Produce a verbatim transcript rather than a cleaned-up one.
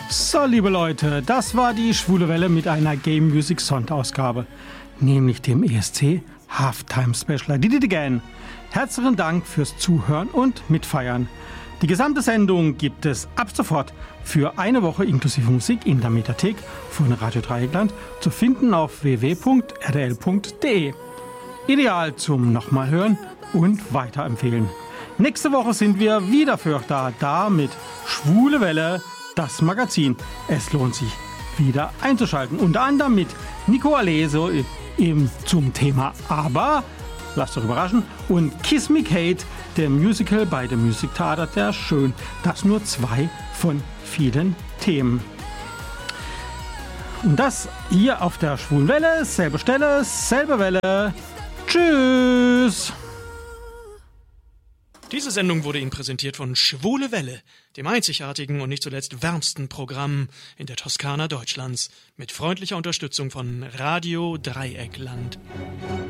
So, liebe Leute, das war die Schwule Welle mit einer Game Music Sonderausgabe, nämlich dem E S C Halftime Special. I did it again. Herzlichen Dank fürs Zuhören und Mitfeiern. Die gesamte Sendung gibt es ab sofort für eine Woche inklusive Musik in der Mediathek von Radio Dreieckland zu finden auf w w w punkt r d l punkt d e. Ideal zum nochmal hören und weiterempfehlen. Nächste Woche sind wir wieder für euch da, da mit Schwule Welle, das Magazin. Es lohnt sich, wieder einzuschalten. Unter anderem mit Nico Aleso eben zum Thema Aber, lasst euch überraschen, und Kiss Me Kate, der Musical bei dem Musiktheater der Schön. Das nur zwei von vielen Themen. Und das hier auf der Schwulen Welle, selbe Stelle, selbe Welle. Tschüss! Diese Sendung wurde Ihnen präsentiert von Schwule Welle, dem einzigartigen und nicht zuletzt wärmsten Programm in der Toskana Deutschlands, mit freundlicher Unterstützung von Radio Dreieckland.